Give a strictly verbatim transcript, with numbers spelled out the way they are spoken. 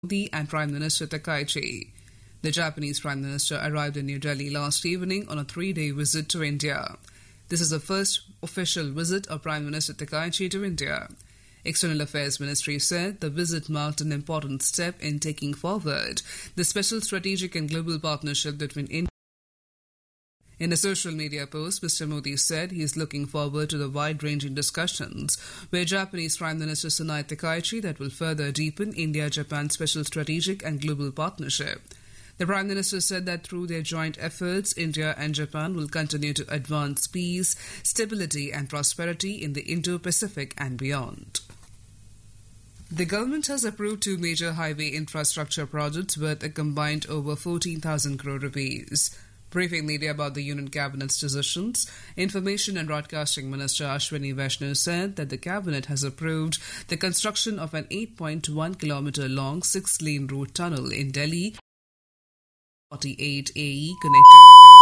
Modi and Prime Minister Takaichi. The Japanese Prime Minister arrived in New Delhi last evening on a three-day visit to India. This is the first official visit of Prime Minister Takaichi to India. External Affairs Ministry said the visit marked an important step in taking forward the special strategic and global partnership between India. In a social media post, Mister Modi said he is looking forward to the wide-ranging discussions with Japanese Prime Minister Sunai Takaichi that will further deepen India-Japan special strategic and global partnership. The Prime Minister said that through their joint efforts, India and Japan will continue to advance peace, stability and prosperity in the Indo-Pacific and beyond. The government has approved two major highway infrastructure projects worth a combined over fourteen thousand crore rupees. Briefing media about the Union Cabinet's decisions, Information and Broadcasting Minister Ashwini Vaishnaw said that the Cabinet has approved the construction of an eight point one kilometre long six-lane road tunnel in Delhi, forty-eight A E connecting the